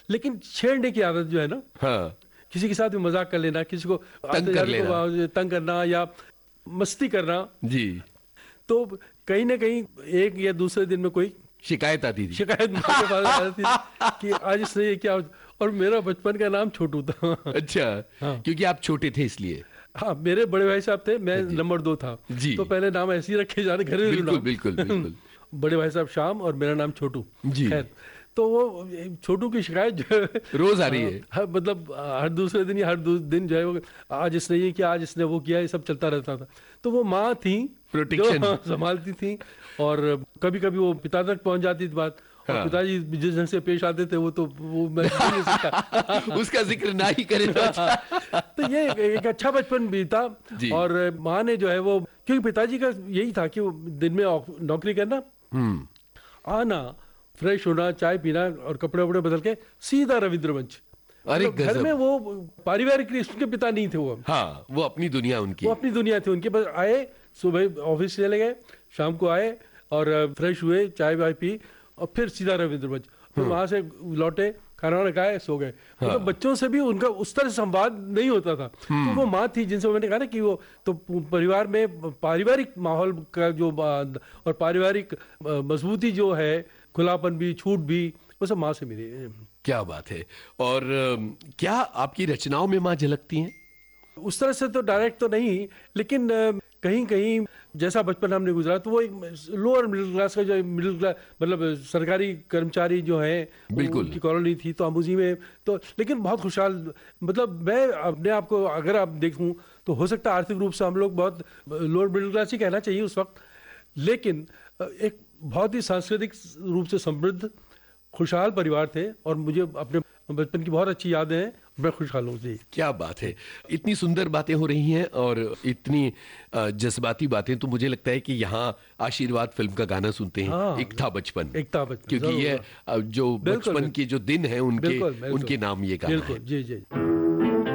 लेकिन छेड़ने की आदत जो है ना, हाँ, किसी के साथ भी मजाक कर लेना, किसी को तंग कर लेना, तंग करना या मस्ती करना, जी, तो कहीं ना कहीं एक या दूसरे दिन में कोई शिकायत आती थी। शिकायत मेरे पास आ जाती थी कि आज इसने ये क्या। और मेरा बचपन का नाम छोटू था। अच्छा, हाँ। क्योंकि आप छोटे थे इसलिए। हाँ, मेरे बड़े भाई साहब थे, मैं नंबर 2 था जी। तो पहले नाम ऐसे ही रखे जाने, घरेलू बिल्कुल नाम। बिल्कुल बिल्कुल। बड़े भाई साहब श्याम और मेरा नाम छोटू। जी। खैर, तो वो छोटू की शिकायत जो है रोज आ रही है। मतलब हर दूसरे दिन या हर दिन जो है वो, आज इसने ये किया, आज इसने वो किया, ये सब चलता रहता था। तो वो माँ थी प्रोटेक्शन जो संभालती थी, और कभी कभी वो पिता तक पहुंच जाती थी बात। और हाँ। पिताजी जिस ढंग से पेश आते थे वो मैं नहीं ले सकता। उसका जिक्र ना ही करें तो अच्छा। तो ये एक अच्छा बचपन बीता। जी। और माँ ने जो है वो, क्योंकि पिताजी का यही था कि वो दिन में नौकरी करना, आना, फ्रेश होना, चाय पीना और कपड़े वपड़े बदल के सीधा रविंद्र मंच। अरे मतलब घर गजब। में वो पारिवारिक, उसके पिता नहीं थे वो, हाँ, वो अपनी दुनिया उनकी। वो अपनी दुनिया थी उनके पास। आए, सुबह ऑफिस चले गए, शाम को आए और फ्रेश हुए, चाय वाय पी और फिर सीधा रविंद्र मंच। फिर वहां से लौटे, खाना वाना खाए, सो गए। मतलब बच्चों से भी उनका उस तरह संवाद नहीं होता था। तो वो माँ थी जिनसे मैंने कहा ना कि वो तो परिवार में पारिवारिक माहौल का जो और पारिवारिक मजबूती जो है, खुलापन भी, छूट भी, वो सब माँ से मिली। क्या बात है। और क्या आपकी रचनाओं में माँ झलकती हैं? उस तरह से तो डायरेक्ट तो नहीं, लेकिन कहीं कहीं जैसा बचपन हमने गुजरा, तो वो एक लोअर मिडिल क्लास का, जो मिडिल क्लास मतलब सरकारी कर्मचारी जो है, बिल्कुल। उनकी कॉलोनी थी तो अबूजी में, तो लेकिन बहुत खुशहाल। मतलब मैं अपने आप को अगर आप देखूं तो हो सकता है आर्थिक रूप से हम लोग बहुत लोअर मिडिल क्लास ही कहना चाहिए उस वक्त, लेकिन एक बहुत ही सांस्कृतिक रूप से समृद्ध खुशहाल परिवार थे। और मुझे अपने बचपन की बहुत अच्छी यादें हैं, मैं खुशहाल हूँ जी। क्या बात है। इतनी सुंदर बातें हो रही हैं और इतनी जज्बाती बातें, तो मुझे लगता है कि यहाँ आशीर्वाद फिल्म का गाना सुनते हैं। हाँ, एक था बचपन, एक था बचपन, क्योंकि ये जो बिल्कुल, बचपन के जो दिन हैं उनके बिल्कुल, बिल्कुल। उनके नाम ये गाना है। बिल्कुल, जी जी।